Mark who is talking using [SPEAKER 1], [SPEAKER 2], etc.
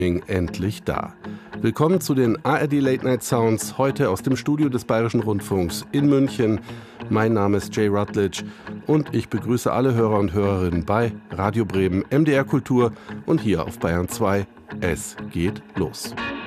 [SPEAKER 1] endlich da. Willkommen zu den ARD Late Night Sounds, heute aus dem Studio des Bayerischen Rundfunks in München. Mein Name ist Jay Rutledge und ich begrüße alle Hörer und Hörerinnen bei Radio Bremen, MDR Kultur und hier auf Bayern 2. Es geht los.